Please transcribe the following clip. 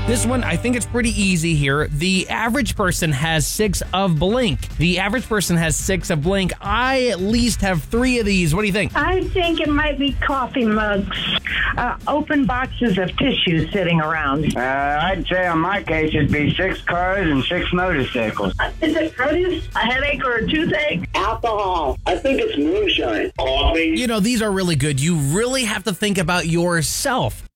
This one, I think it's pretty easy here. The average person has 6 of blank. The average person has 6 of blank. I at least have 3 of these. What do you think? I think it might be coffee mugs. Open boxes of tissues sitting around. I'd say in my case it'd be 6 cars and 6 motorcycles. Is it produce, a headache, or a toothache? Alcohol. I think it's moonshine. Coffee. You know, these are really good. You really have to think about yourself.